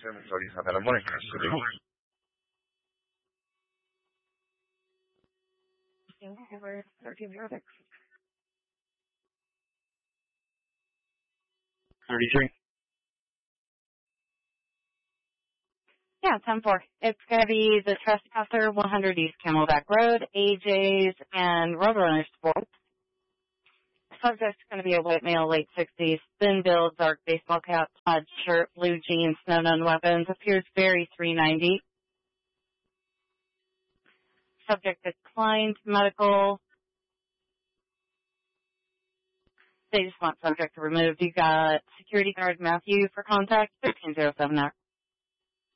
se visualiza per voi. 33. Yeah, 10-4. It's going to be the Trespasser, 100 East Camelback Road, AJ's, and Roadrunner Sports. Subject's going to be a white male, late 60s, thin build, dark baseball cap, plaid shirt, blue jeans, no known weapons, appears very 390. Subject declined medical. They just want subject removed. You got security guard Matthew for contact, 1307 there.